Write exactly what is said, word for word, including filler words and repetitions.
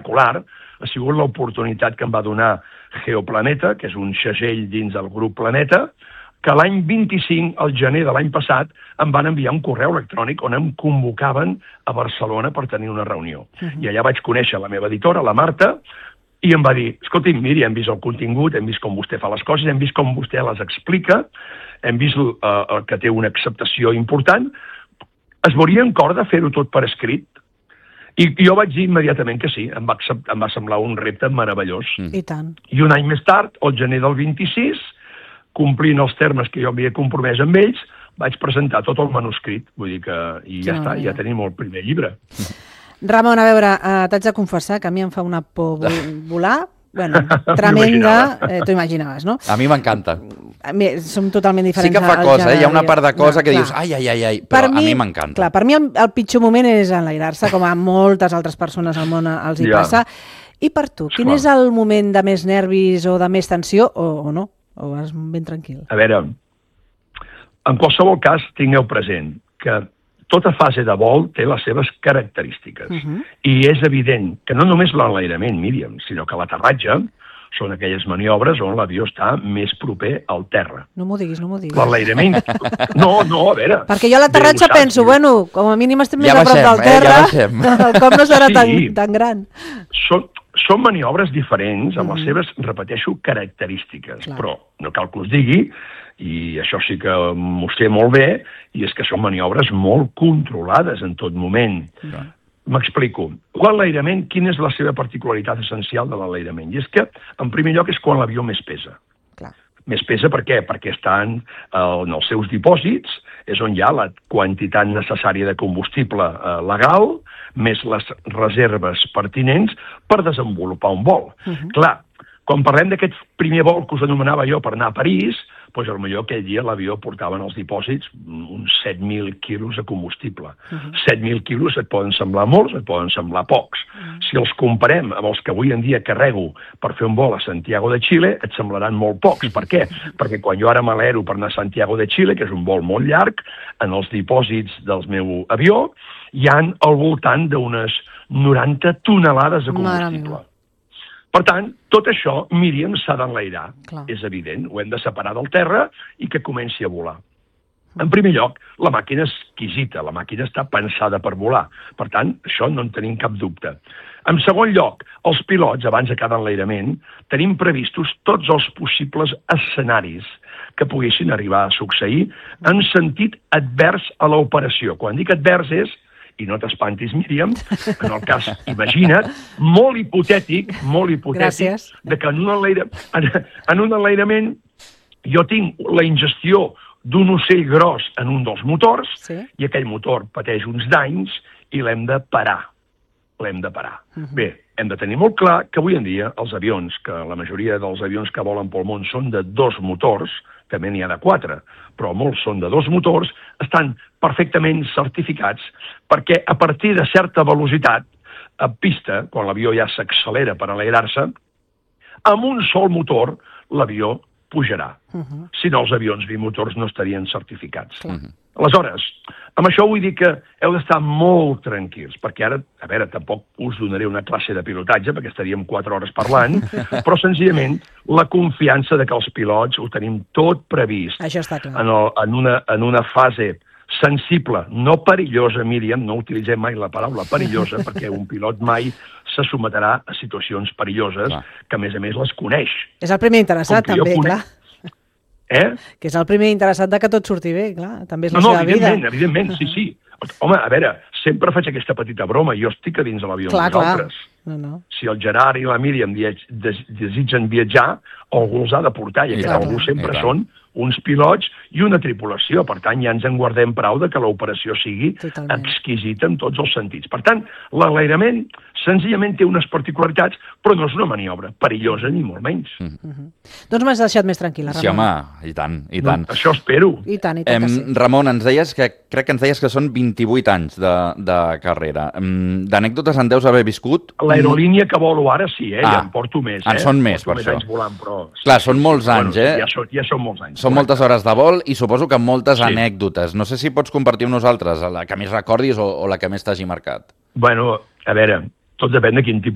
espectacular ha sigut l'oportunitat que em va donar Geoplaneta, que és un segell dins del grup Planeta, que l'any vint-i-cinc, al gener de l'any passat, em van enviar un correu electrònic on em convocaven a Barcelona per tenir una reunió. Uh-huh. I allà vaig conèixer la meva editora, la Marta, i em va dir, escolti, miri, hem vist el contingut, hem vist com vostè fa les coses, hem vist com vostè les explica, hem vist uh, que té una acceptació important, es veuria en cor de fer-ho tot per escrit? I jo vaig dir immediatament que sí, em va, em va semblar un repte meravellós. Mm. I tant. I un any més tard, al gener del vint-i-sis, complint els termes que jo havia compromès amb ells, vaig presentar tot el manuscrit, vull dir que i ja no, està, ja tenim el primer llibre. Ramon, a veure, uh, t'haig de confessar que a mi em fa una por volar, bueno, tremenda, eh, t'ho imaginaves, no? A mi m'encanta. Som totalment diferents. Sí que fa cosa, eh? Hi ha una part de cosa no, que clar. Dius, ai, ai, ai, ai, però per a mi, mi m'encanta. Clar, per mi el, el pitjor moment és enlairar-se, com a moltes altres persones al món els hi ja. passa. I per tu, quin és el moment de més nervis o de més tensió, o, o no? O vas ben tranquil? A veure, en qualsevol cas, tingueu present que tota fase de vol té les seves característiques. Uh-huh. I és evident que no només l'enlairament, Míriam, sinó que l'aterratge són aquelles maniobres on l'avió està més proper al terra. No m'ho diguis, no m'ho diguis. L'enlairament... No, no, a veure... Perquè jo a l'aterratge penso, bueno, com a mínim estem més ja a prop del terra, eh, ja el cop no serà sí. tan, tan gran. Són, són maniobres diferents amb les seves, repeteixo, característiques. Clar. Però no cal que us digui, i això sí que m'ho sé molt bé, i és que són maniobres molt controlades en tot moment. Clar. M'explico. L'enlairament, quina és la seva particularitat essencial de l'enlairament? I és que, en primer lloc, és quan l'avió més pesa. Clar. Més pesa per què? Perquè estan eh, en els seus dipòsits, és on hi ha la quantitat necessària de combustible eh, legal, més les reserves pertinents per desenvolupar un vol. Uh-huh. Clar, quan parlem d'aquest primer vol que us anomenava jo per anar a París, doncs potser aquell dia l'avió portava en els dipòsits uns set mil quilos de combustible. Uh-huh. set mil quilos et poden semblar molts, et poden semblar pocs. Uh-huh. Si els comparem amb els que avui en dia carrego per fer un vol a Santiago de Xile, et semblaran molt pocs. Per què? Perquè quan jo ara m'alero per anar a Santiago de Xile, que és un vol molt llarg, en els dipòsits del meu avió hi han al voltant d'unes noranta tonelades de combustible. Per tant, tot això, Míriam, s'ha d'enlairar. Clar. És evident, ho hem de separar del terra i que comenci a volar. En primer lloc, la màquina és exquisita, la màquina està pensada per volar. Per tant, això no en tenim cap dubte. En segon lloc, els pilots, abans de cada enlairament, tenim previstos tots els possibles escenaris que poguessin arribar a succeir en sentit advers a l'operació. Quan dic advers és, i no t'espantis, Míriam, en el cas, imagina't, molt hipotètic, molt hipotètic, Gràcies. de que en un, enlaire, en, en un enlairament jo tinc la ingestió d'un ocell gros en un dels motors, sí. i aquell motor pateix uns danys i l'hem de parar. L'hem de parar. Uh-huh. Bé, hem de tenir molt clar que avui en dia els avions, que la majoria dels avions que volen pel món són de dos motors, també n'hi ha de quatre, però molts són de dos motors, estan perfectament certificats perquè a partir de certa velocitat, a pista, quan l'avió ja s'accelera per enlairar-se, amb un sol motor l'avió pujarà. Uh-huh. Si no, els avions bimotors no estarien certificats. Uh-huh. Aleshores, amb això vull dir que heu d'estar molt tranquils, perquè ara, a veure, tampoc us donaré una classe de pilotatge, perquè estaríem quatre hores parlant, però senzillament la confiança de que els pilots ho tenim tot previst. Això està clar. En, el, en, una, en una fase sensible, no perillosa, Míriam, no utilitzem mai la paraula perillosa, perquè un pilot mai se sometrà a situacions perilloses, clar. que a més a més les coneix. És el primer interessat, també, clar. Eh? Que és el primer interessat de que tot surti bé, clar. També és la no, seva no, evidentment, vida. evidentment, sí, sí. Home, a veure, sempre faig aquesta petita broma, jo estic a dins de l'avió amb vosaltres. No, no. Si el Gerard i la Míriam desitgen viatjar, algú els ha de portar, i aquest algú sempre són uns pilots i una tripulació. Per tant, ja ens en guardem prou de que l'operació sigui Totalment. exquisita en tots els sentits. Per tant, l'enlairament senzillament té unes particularitats, però no és una maniobra perillosa ni molt menys. Mm. Mm-hmm. Doncs m'has deixat més tranquil·la, Ramon. Sí, home, i tant, i tant. No, això espero. I tant, i tant que sí. Ramon, ens deies que, crec que ens deies que són vint-i-vuit anys de, de carrera. D'anècdotes en deus haver viscut? L'aerolínia que volo ara sí, eh? Ah, ja en porto més. En eh? són més, porto per més això. Anys volant, però... Clar, són molts anys, bueno, eh? Ja són, ja són molts anys. Són moltes hores de vol i suposo que moltes sí. anècdotes. No sé si pots compartir amb nosaltres la que més recordis o, o la que més t'hagi marcat. Bueno, a veure, tot depèn de quin tipus